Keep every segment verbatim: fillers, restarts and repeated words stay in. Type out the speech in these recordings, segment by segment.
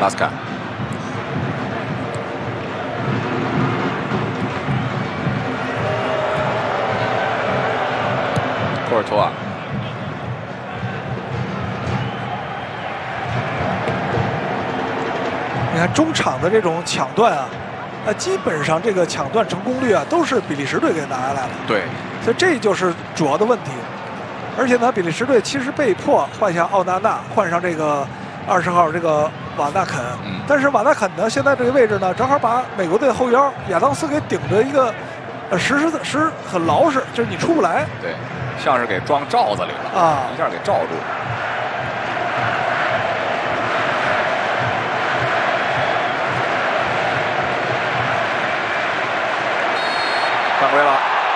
拉斯坎。库尔图瓦。 你看中场的这种抢断啊，呃，基本上这个抢断成功率啊，都是比利时队给拿下来了。 对， 所以这就是主要的问题。而且呢，比利时队其实被迫换下奥纳纳，换上这个二十号这个瓦纳肯。 嗯。 但是瓦纳肯呢，现在这个位置呢，正好把美国队后腰亚当斯给顶着一个，呃，实实实很牢实，就是你出不来。 对，像是给装罩子里了啊， 一下给罩住。 犯规了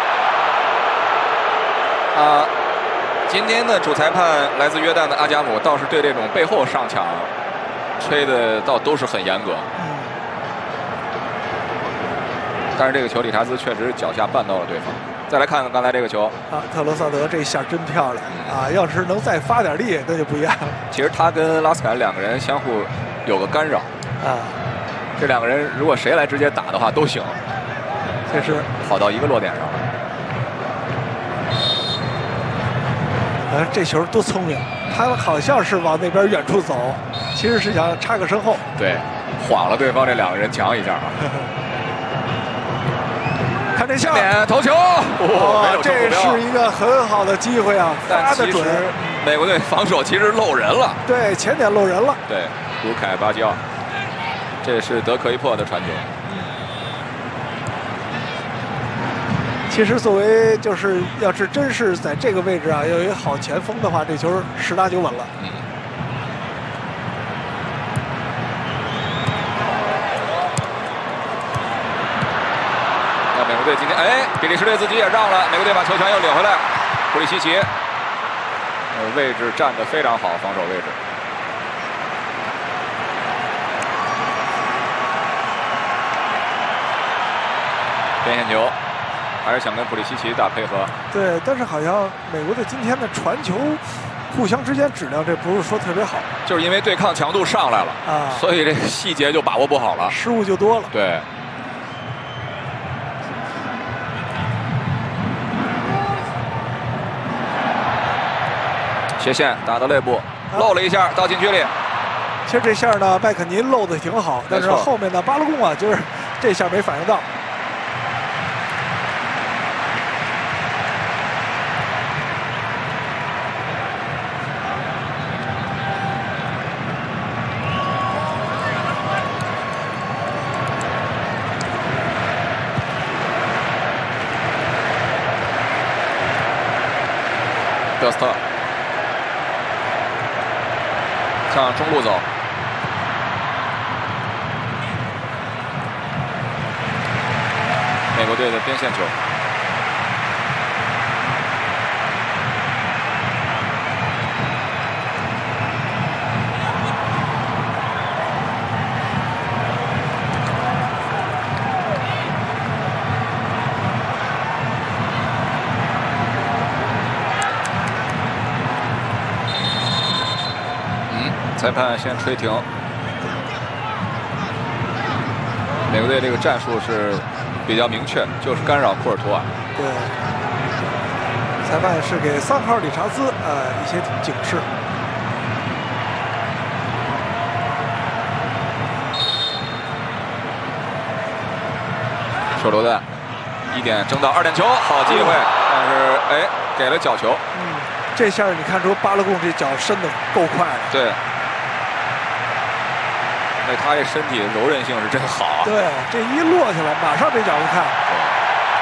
啊！今天的主裁判来自约旦的阿贾姆，倒是对这种背后上抢吹的倒都是很严格。 嗯。 但是这个球理查兹确实脚下绊到了对方。再来看看刚才这个球啊，特罗萨德这下真漂亮啊！要是能再发点力，那就不一样了。 其实他跟拉斯坎两个人相互有个干扰啊， 这两个人如果谁来直接打的话都行。 确实跑到一个落点上了。 哎，这球多聪明！他好像是往那边远处走，其实是想插个身后。 对，晃了对方这两个人墙一下啊。 看这下面头球， 哦，这是一个很好的机会啊，发的准。 美国队防守其实漏人了。 对，前点漏人了。 对，卢凯巴基奥，这是德克伊珀的传球。 其实，作为就是要是真是在这个位置啊，有一个好前锋的话，这球十拿九稳了。 嗯。那美国队今天，哎，比利时队自己也让了，美国队把球权又领回来。普里西奇，呃，位置站得非常好，防守位置。边线球。 还是想跟普利西奇打配合， 对，但是好像美国队今天的传球互相之间质量这不是说特别好， 就是因为对抗强度上来了啊， 所以这个细节就把握不好了， 失误就多了。 对，斜线打到肋部，漏了一下到禁区里。 其实这下呢，麦肯尼漏的挺好，但是后面呢，巴勒贡啊，就是这下没反应到。 德斯特向中路走，美国队的边线球。裁判先吹停。美国队这个战术是比较明确，就是干扰库尔图瓦。 对，裁判是给三号理查兹呃一些警示。 手榴弹，一点争到二点球，好机会，但是哎给了角球。 嗯，这下你看出巴勒贡这脚伸的够快的。 对。 那他这身体柔韧性是真好啊！ 对，这一落下来，马上这脚一看，